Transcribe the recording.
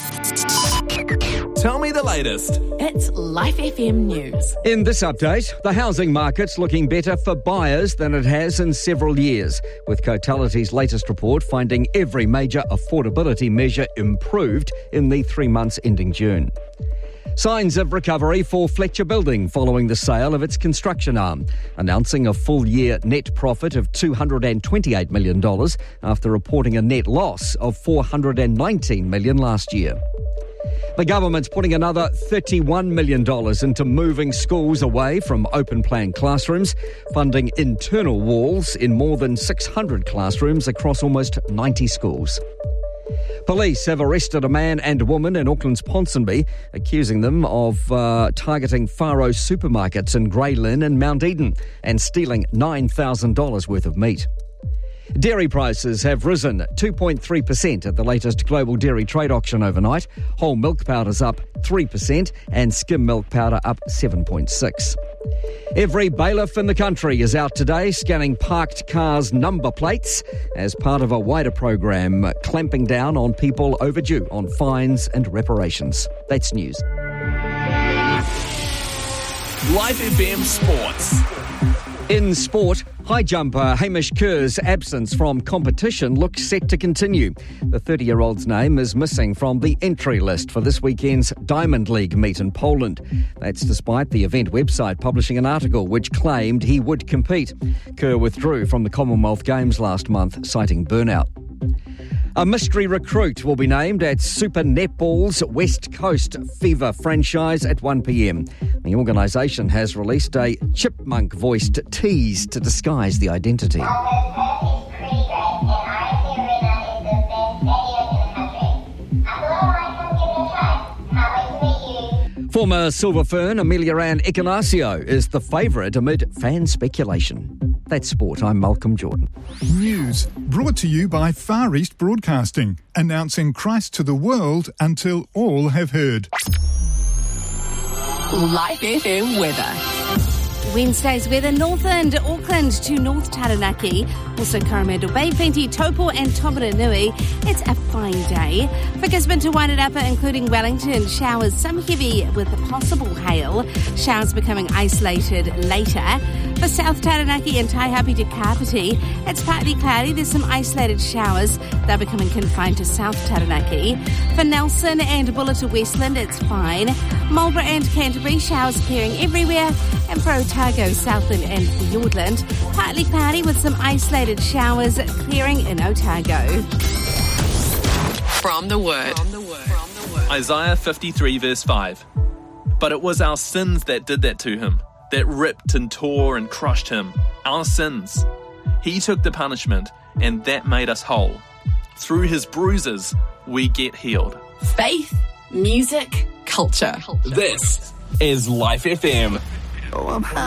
Tell me the latest. It's Life FM News. In this update, the housing market's looking better for buyers than it has in several years, with Cotality's latest report finding every major affordability measure improved in the 3 months ending June. Signs of recovery for Fletcher Building following the sale of its construction arm, announcing a full-year net profit of $228 million after reporting a net loss of $419 million last year. The government's putting another $31 million into moving schools away from open-plan classrooms, funding internal walls in more than 600 classrooms across almost 90 schools. Police have arrested a man and a woman in Auckland's Ponsonby, accusing them of targeting Faro supermarkets in Grey Lynn and Mount Eden and stealing $9,000 worth of meat. Dairy prices have risen 2.3% at the latest global dairy trade auction overnight. Whole milk powder's up 3% and skim milk powder up 7.6%. Every bailiff in the country is out today scanning parked cars' number plates as part of a wider program clamping down on people overdue on fines and reparations. That's news. Life FM Sports. In sport, high jumper Hamish Kerr's absence from competition looks set to continue. The 30-year-old's name is missing from the entry list for this weekend's Diamond League meet in Poland. That's despite the event website publishing an article which claimed he would compete. Kerr withdrew from the Commonwealth Games last month, citing burnout. A mystery recruit will be named at Super Netball's West Coast Fever franchise at 1 p.m. The organisation has released a chipmunk-voiced tease to disguise the identity. Former Silver Fern Amelia-Ann Icinacio is the favourite amid fan speculation. That's sport. I'm Malcolm Jordan. News brought to you by Far East Broadcasting, announcing Christ to the world until all have heard. Life FM weather. Wednesday's weather, Northland, Auckland to North Taranaki, also Coromandel Bay, Plenty, Taupo and Tomaranui. It's a fine day. For Gisborne to Wairarapa, including Wellington, showers, some heavy with possible hail. Showers becoming isolated later. For South Taranaki and Taihape to Kapiti, it's partly cloudy. There's some isolated showers. They're becoming confined to South Taranaki. For Nelson and Buller to Westland, it's fine. Marlborough and Canterbury, showers clearing everywhere. And for Otago, Southland and Fiordland, partly cloudy with some isolated showers clearing in Otago. From the Word. Isaiah 53 verse 5. But it was our sins that did that to him, that ripped and tore and crushed him. Our sins. He took the punishment, and that made us whole. Through his bruises, we get healed. Faith, music, culture. This is Life FM.